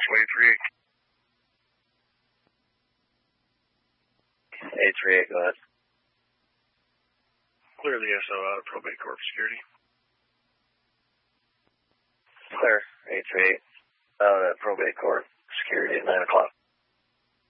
838, go ahead. Clear the SO out of probate court security. Clear, 838, out at probate court security at 9 o'clock.